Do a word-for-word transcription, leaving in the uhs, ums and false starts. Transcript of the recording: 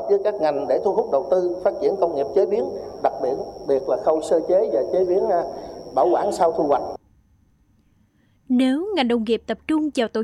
với các ngành để thu hút đầu tư phát triển công nghiệp chế biến, đặc biệt biệt là khâu sơ chế và chế biến bảo quản sau thu hoạch. Nếu ngành nông nghiệp tập trung vào tổ